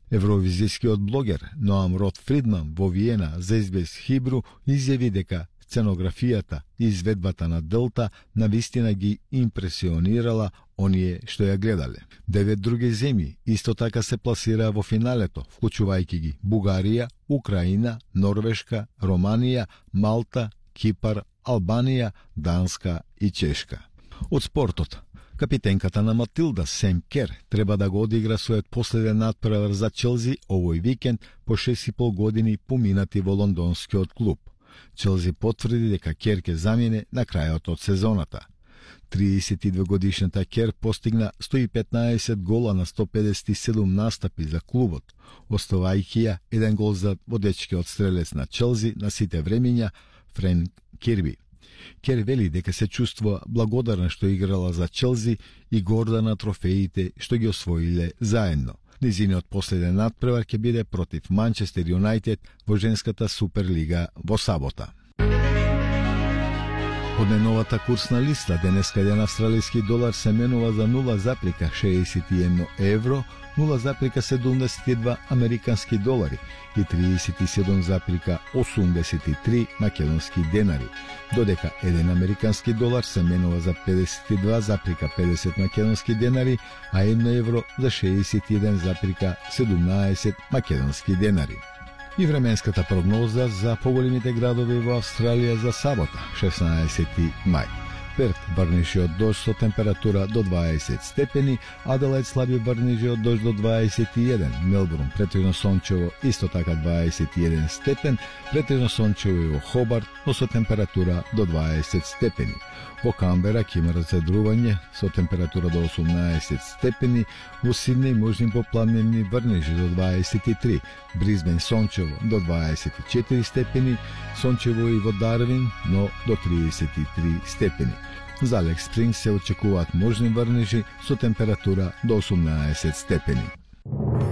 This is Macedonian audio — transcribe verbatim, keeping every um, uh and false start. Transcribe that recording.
Евровизискиот блогер Ноам Рот Фридман во Виена за ес би ес Хибру изјави дека сценографијата и изведбата на Делта навистина ги импресионирала оние што ја гледале. Девет други земји исто така се пласираа во финалето, вклучувајќи ги Бугарија, Украина, Норвешка, Романија, Малта, Кипар, Албанија, Данска и Чешка. Од спортот, капитенката на Матилда, Сем Кер, треба да го одигра својот последен натпревар за Челси овој викенд по шест и пол години поминати во лондонскиот клуб. Челси потврди дека Кер ќе замине на крајот од сезоната. триесет и две годишната Кер постигна сто и петнаесет гола на сто педесет и седум настапи за клубот, оставајќи ја еден гол за водечкиот стрелец на Челси на сите времиња, Френк Кирби. Кер вели дека се чувствува благодарна што играла за Челси и горда на трофеите што ги освоиле заедно. Низиниот последен натпревар ќе биде против Манчестер Юнајтед во женската Суперлига во сабота. Од најновата курсна листа, денеска еден австралиски долар се менува за нула запирка шеесет и едно евро, нула запирка седумдесет и два американски долари и триесет и седум запирка осумдесет и три македонски денари, додека еден американски долар се менува за педесет и два запирка педесет македонски денари, а едно евро за шеесет и еден запирка седумнаесет македонски денари. И временската прогноза за поголемите градови во Австралија за сабота, шеснаесети мај. Перт врнежи од дожд со температура до дваесет степени, Аделајд слаби врнежи од дожд до дваесет и еден, Мелбурн претежно сончево исто така дваесет и еден степен, претежно сончево и во Хобарт, но со температура до дваесет степени. Во Камбера ќе има разедрување со температура до осумнаесет степени, во Сиднеј можни попладневни врнежи до дваесет и три, Бризбен сончево до дваесет и четири степени, сончево и во Дарвин, но до триесет и три степени. За Алекс Спрингс се очекуваат можни врнежи со температура до осумнаесет степени.